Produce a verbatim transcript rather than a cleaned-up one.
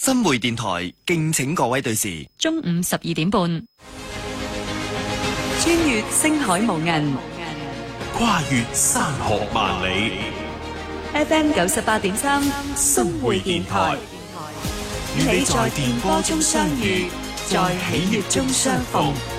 新會電台敬請各位對視。 中午十二點半， 穿越星海無垠， 跨越山河萬里。 F M 九十八點三，新會電台，與你在電波中相遇，在喜悅中相逢。